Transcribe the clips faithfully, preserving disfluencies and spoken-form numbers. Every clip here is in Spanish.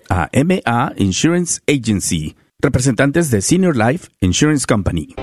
a M A Insurance Agency, representantes de Senior Life Insurance Company.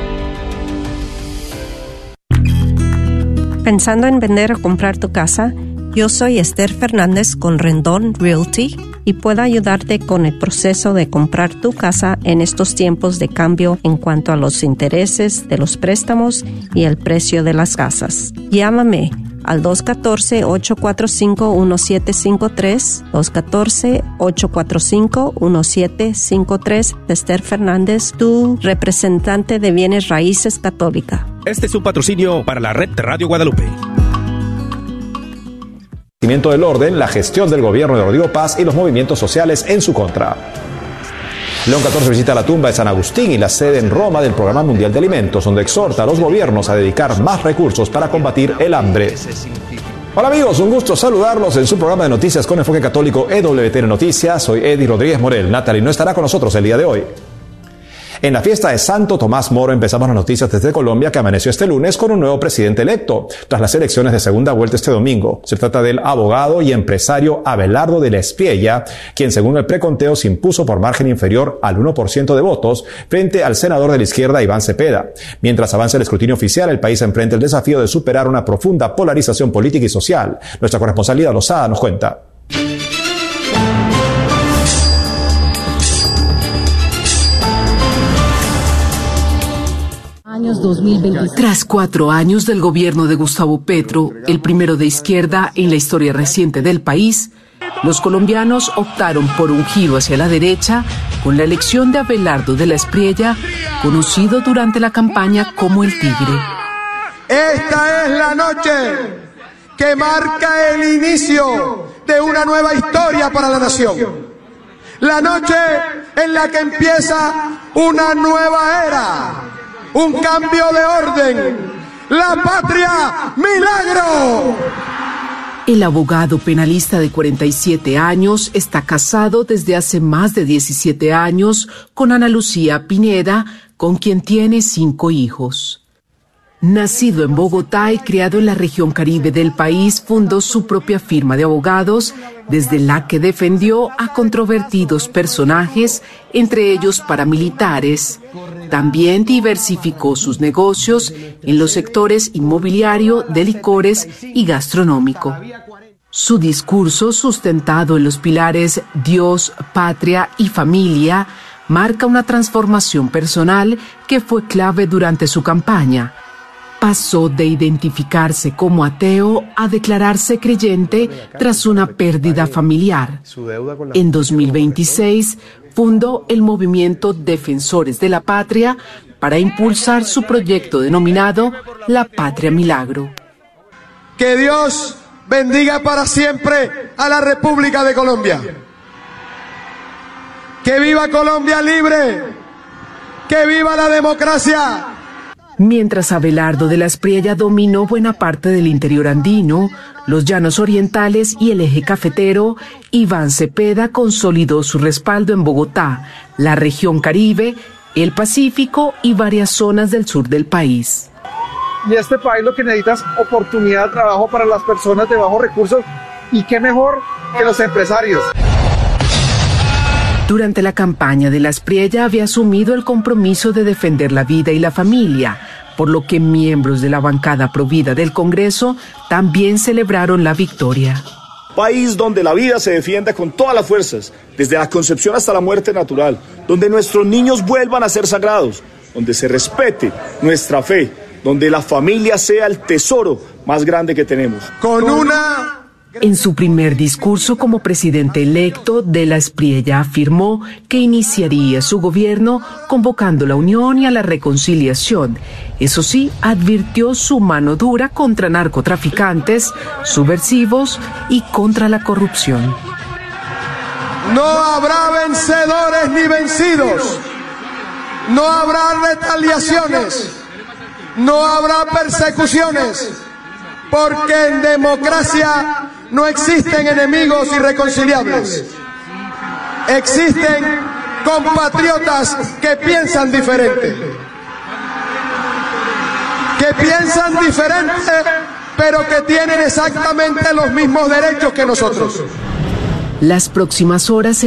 ¿Pensando en vender o comprar tu casa? Yo soy Esther Fernández con Rendón Realty y puedo ayudarte con el proceso de comprar tu casa en estos tiempos de cambio en cuanto a los intereses de los préstamos y el precio de las casas. Llámame al dos uno cuatro, ocho cuatro cinco, uno siete cinco tres, dos uno cuatro, ocho cuatro cinco, uno siete cinco tres. Esther Fernández, tu representante de bienes raíces católica. Este es un patrocinio para la red de Radio Guadalupe. Del orden, la gestión del gobierno de Rodrigo Paz y los movimientos sociales en su contra. León catorce visita la tumba de San Agustín y la sede en Roma del Programa Mundial de Alimentos, donde exhorta a los gobiernos a dedicar más recursos para combatir el hambre. Hola amigos, un gusto saludarlos en su programa de noticias con enfoque católico E W T N Noticias. Soy Eddie Rodríguez Morel. Natalie no estará con nosotros el día de hoy. En la fiesta de Santo Tomás Moro empezamos las noticias desde Colombia, que amaneció este lunes con un nuevo presidente electo, tras las elecciones de segunda vuelta este domingo. Se trata del abogado y empresario Abelardo de la Espriella, quien según el preconteo se impuso por margen inferior al uno por ciento de votos frente al senador de la izquierda Iván Cepeda. Mientras avanza el escrutinio oficial, el país enfrenta el desafío de superar una profunda polarización política y social. Nuestra corresponsal Lida Lozada nos cuenta. Tras cuatro años del gobierno de Gustavo Petro, el primero de izquierda en la historia reciente del país, los colombianos optaron por un giro hacia la derecha con la elección de Abelardo de la Espriella, conocido durante la campaña como el Tigre. Esta es la noche que marca el inicio de una nueva historia para la nación. La noche en la que empieza una nueva era. Un cambio de orden. La patria, milagro. El abogado penalista de cuarenta y siete años está casado desde hace más de diecisiete años con Ana Lucía Pineda, con quien tiene cinco hijos. Nacido en Bogotá y criado en la región Caribe del país, fundó su propia firma de abogados, desde la que defendió a controvertidos personajes, entre ellos paramilitares. También diversificó sus negocios en los sectores inmobiliario, de licores y gastronómico. Su discurso, sustentado en los pilares Dios, patria y familia, marca una transformación personal que fue clave durante su campaña. Pasó de identificarse como ateo a declararse creyente tras una pérdida familiar. En dos mil veintiséis fundó el movimiento Defensores de la Patria para impulsar su proyecto denominado La Patria Milagro. Que Dios bendiga para siempre a la República de Colombia. Que viva Colombia libre. Que viva la democracia. Mientras Abelardo de la Espriella dominó buena parte del interior andino, los llanos orientales y el eje cafetero, Iván Cepeda consolidó su respaldo en Bogotá, la región Caribe, el Pacífico y varias zonas del sur del país. Y este país lo que necesita es oportunidad de trabajo para las personas de bajos recursos, y qué mejor que los empresarios. Durante la campaña de la Espriella había asumido el compromiso de defender la vida y la familia, por lo que miembros de la bancada Provida del Congreso también celebraron la victoria. País donde la vida se defienda con todas las fuerzas, desde la concepción hasta la muerte natural, donde nuestros niños vuelvan a ser sagrados, donde se respete nuestra fe, donde la familia sea el tesoro más grande que tenemos. Con una... En su primer discurso como presidente electo, de la Espriella afirmó que iniciaría su gobierno convocando la unión y a la reconciliación. Eso sí, advirtió su mano dura contra narcotraficantes, subversivos y contra la corrupción. No habrá vencedores ni vencidos. No habrá retaliaciones. No habrá persecuciones. Porque en democracia no existen enemigos irreconciliables. Existen compatriotas que piensan diferente. Que piensan diferente, pero que tienen exactamente los mismos derechos que nosotros. Las próximas horas